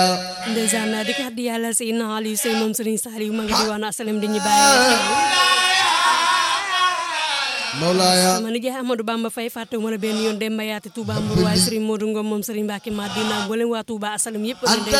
ndeysaan di ko addi yàlla Seydina Aliou Sey moom Serigne Saliou ma ngi di woon asalam di ñu bàyyi Mawlaaya ma ni jeex Amadou Bamba Faye fàttewuma la benn yoon Demba Yaati Touba Mbour waaye Serigne Modou Ngom moom Serigne Mbacké Madina mboolem waa Touba asalam yëpp